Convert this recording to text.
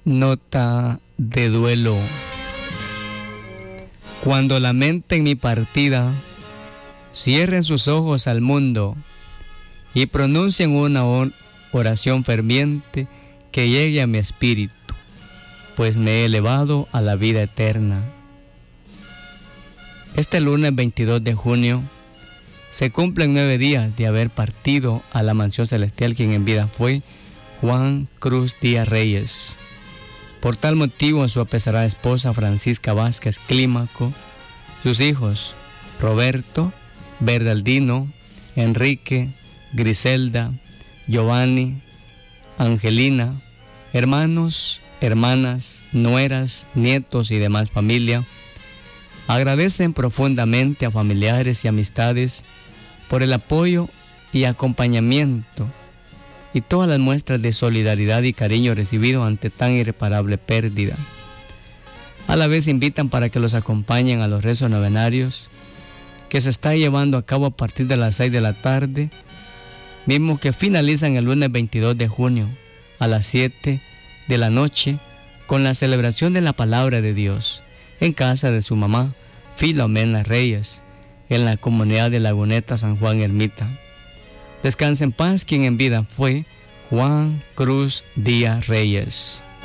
Nota de duelo. Cuando lamenten mi partida, cierren sus ojos al mundo y pronuncien una oración ferviente que llegue a mi espíritu, pues me he elevado a la vida eterna. Este lunes 22 de junio se cumplen 9 días de haber partido a la mansión celestial quien en vida fue Juan Cruz Díaz Reyes. Por tal motivo, su apesarada esposa Francisca Vázquez Clímaco, sus hijos Roberto, Bernardino, Enrique, Griselda, Giovanni, Angelina, hermanos, hermanas, nueras, nietos y demás familia, agradecen profundamente a familiares y amistades por el apoyo y acompañamiento y todas las muestras de solidaridad y cariño recibido ante tan irreparable pérdida. A la vez invitan para que los acompañen a los rezos novenarios que se está llevando a cabo a partir de las 6 de la tarde, mismo que finalizan el lunes 22 de junio a las 7 de la noche con la celebración de la palabra de Dios en casa de su mamá Filomena Reyes, en la comunidad de Laguneta San Juan Ermita. Descansa en paz quien en vida fue Juan Cruz Díaz Reyes.